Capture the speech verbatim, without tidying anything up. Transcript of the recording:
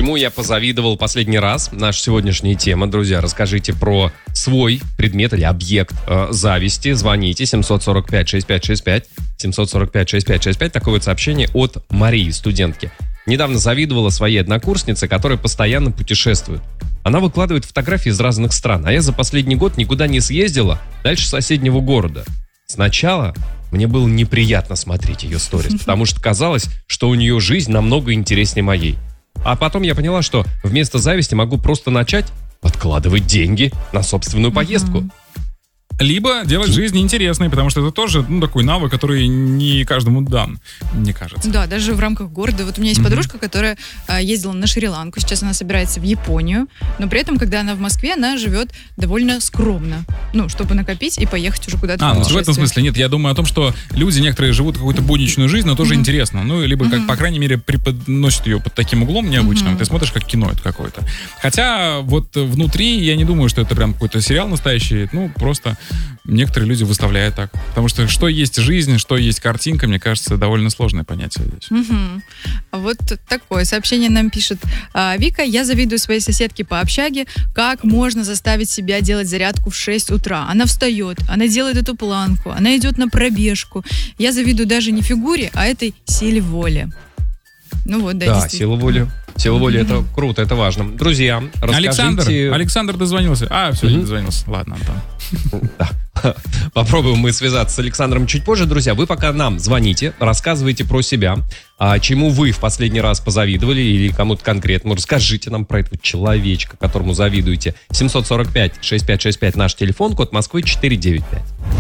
Чему я позавидовал последний раз? Наша сегодняшняя тема, друзья. Расскажите про свой предмет или объект э, зависти. Звоните семь четыре пять шесть пять шесть пять. семь четыре пять шесть пять шесть пять. Такое вот сообщение от Марии, студентки. Недавно завидовала своей однокурснице, которая постоянно путешествует. Она выкладывает фотографии из разных стран, а я за последний год никуда не съездила дальше соседнего города. Сначала мне было неприятно смотреть ее сторис, потому что казалось, что у нее жизнь намного интереснее моей. А потом я поняла, что вместо зависти могу просто начать откладывать деньги на собственную поездку. Либо делать жизнь интересной, потому что это тоже, ну, такой навык, который не каждому дан, мне кажется. Да, даже в рамках города. Вот у меня есть mm-hmm. подружка, которая а, ездила на Шри-Ланку, сейчас она собирается в Японию, но при этом, когда она в Москве, она живет довольно скромно, ну, чтобы накопить и поехать уже куда-то. А, ну в этом смысле нет, я думаю о том, что люди некоторые живут какую-то будничную жизнь, но тоже mm-hmm. интересно, ну, либо, mm-hmm. как, по крайней мере, преподносят ее под таким углом необычным, mm-hmm. ты смотришь, как кино это какое-то. Хотя вот внутри я не думаю, что это прям какой-то сериал настоящий, ну, просто... Некоторые люди выставляют так. Потому что что есть жизнь, что есть картинка, мне кажется, довольно сложное понятие здесь. Угу. Вот такое сообщение нам пишет. Вика, я завидую своей соседке по общаге, как можно заставить себя делать зарядку в шесть утра. Она встает, она делает эту планку, она идет на пробежку. Я завидую даже не фигуре, а этой силе воли. Ну вот, да, да, сила воли. Сила воли, mm-hmm. это круто, это важно. Друзья, расскажите... Александр, Александр дозвонился. А, все, mm-hmm. не дозвонился. Ладно, Антон. Да. Попробуем мы связаться с Александром чуть позже. Друзья, вы пока нам звоните, рассказывайте про себя, а чему вы в последний раз позавидовали или кому-то конкретному. Расскажите нам про этого человечка, которому завидуете. семь четыре пять шесть пять шесть пять наш телефон, код Москвы четыреста девяносто пять.